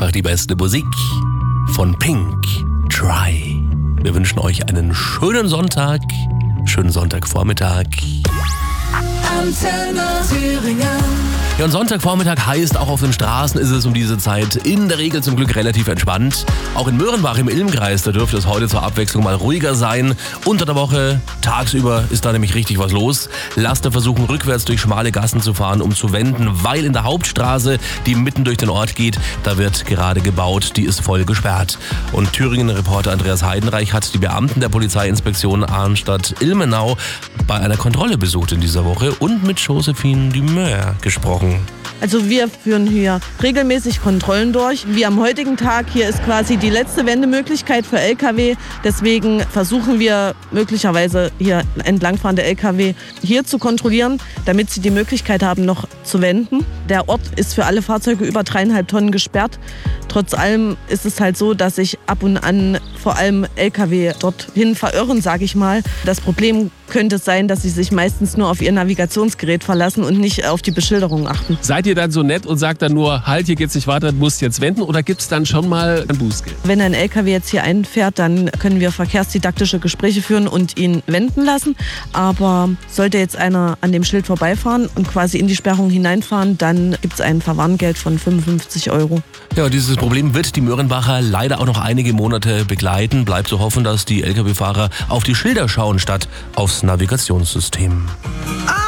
Sonntag die beste Musik von Pink. Try. Wir wünschen euch einen schönen Sonntagvormittag. Antenne Thüringen. Ja, und Sonntagvormittag heißt, auch auf den Straßen ist es um diese Zeit in der Regel zum Glück relativ entspannt. Auch in Möhrenbach im Ilmkreis, da dürfte es heute zur Abwechslung mal ruhiger sein. Unter der Woche, tagsüber, ist da nämlich richtig was los. Laster versuchen rückwärts durch schmale Gassen zu fahren, um zu wenden, weil in der Hauptstraße, die mitten durch den Ort geht, da wird gerade gebaut, die ist voll gesperrt. Und Thüringen-Reporter Andreas Heidenreich hat die Beamten der Polizeiinspektion Arnstadt-Ilmenau bei einer Kontrolle besucht in dieser Woche und mit Josephine Dumeur gesprochen. Also wir führen hier regelmäßig Kontrollen durch. Wie am heutigen Tag, hier ist quasi die letzte Wendemöglichkeit für Lkw. Deswegen versuchen wir möglicherweise hier entlangfahrende Lkw hier zu kontrollieren, damit sie die Möglichkeit haben, noch zu wenden. Der Ort ist für alle Fahrzeuge über 3,5 Tonnen gesperrt. Trotz allem ist es halt so, dass sich ab und an vor allem Lkw dorthin verirren, sage ich mal. Das Problem könnte sein, dass sie sich meistens nur auf ihr Navigationsgerät verlassen und nicht auf die Beschilderung achten. Seid ihr dann so nett und sagt dann nur, halt, hier geht's nicht weiter, du musst jetzt wenden, oder gibt es dann schon mal ein Bußgeld? Wenn ein LKW jetzt hier einfährt, dann können wir verkehrsdidaktische Gespräche führen und ihn wenden lassen. Aber sollte jetzt einer an dem Schild vorbeifahren und quasi in die Sperrung hineinfahren, dann gibt es ein Verwarngeld von 55 €. Ja, dieses Problem wird die Möhrenbacher leider auch noch einige Monate begleiten. Bleibt zu hoffen, dass die Lkw-Fahrer auf die Schilder schauen statt aufs Navigationssystem.